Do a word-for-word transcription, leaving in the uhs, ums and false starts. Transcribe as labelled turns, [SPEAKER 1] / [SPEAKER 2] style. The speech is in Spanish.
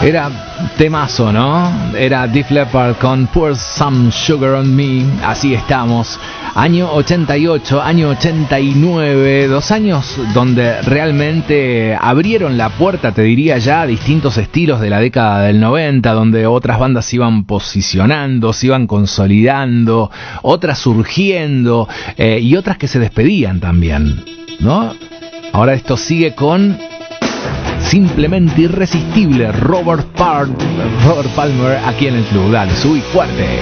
[SPEAKER 1] Era temazo, ¿no? Era Def Leppard con Pour Some Sugar on Me. Así estamos. Año ochenta y ocho, año ochenta y nueve. Dos años donde realmente abrieron la puerta, te diría ya, a distintos estilos de la década del noventa, donde otras bandas se iban posicionando, se iban consolidando, otras surgiendo eh, y otras que se despedían también, ¿no? Ahora esto sigue con Simplemente Irresistible, Robert, Par- Robert Palmer aquí en el club. Dale, subí fuerte.